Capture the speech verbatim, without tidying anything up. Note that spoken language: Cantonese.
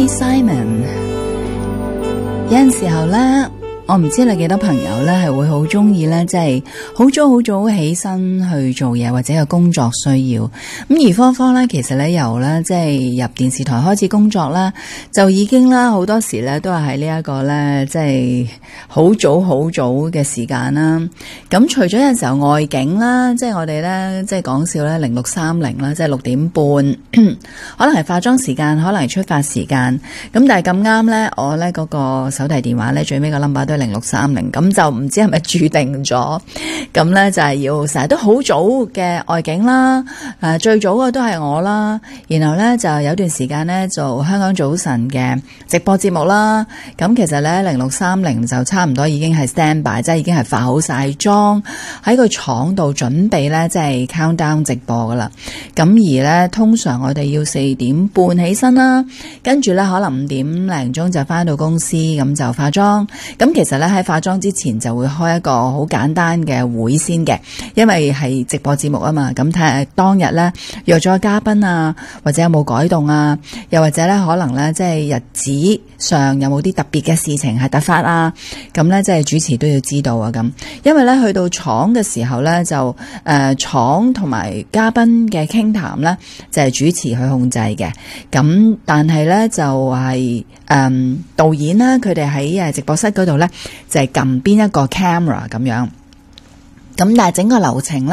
Carly Simon。有陣時候咧，我唔知你幾多朋友咧係會好中意咧，即係好早好早起身去做嘢，或者有工作需要。咁而芳芳咧，其實咧由咧即係入電視台開始工作啦，就已經啦好多時咧都係喺呢一個咧即係好早好早嘅時間啦。咁除咗有陣時候外景啦，即係我哋咧即係講笑咧零六三零啦，即係六點半，可能係化妝時間，可能係出發時間。咁但係咁啱咧，我咧嗰個手提電話咧最尾個 number 都係零六三零，咁就唔知係咪注定咗，咁咧就係要成日都好早嘅外景啦，誒最早嘅都係我啦，然後咧就有段時間咧做香港早晨嘅直播節目啦，咁其實咧零六三零就差唔多已經係 stand by， 即係已經係化好晒妝喺個廠度準備咧即係 countdown 直播噶啦，咁而咧通常我哋要四點半起身啦，跟住咧可能五點零鐘就翻到公司，咁就化妝，咁其實咧喺化妝之前就會開一個好簡單嘅會先嘅，因為係直播節目啊嘛，咁睇下當日咧約咗嘉賓啊，或者有冇改動啊，又或者咧可能咧即係日子上有冇啲特別嘅事情係突發啊，咁咧即係主持都要知道啊咁，因為咧去到廠嘅時候咧就誒廠同埋嘉賓嘅傾談咧就係主持去控制嘅，咁但係咧就係、是、誒、嗯、導演啦，佢哋喺誒直播室嗰度咧就係撳邊一個 camera 咁樣，咁但係整個流程咧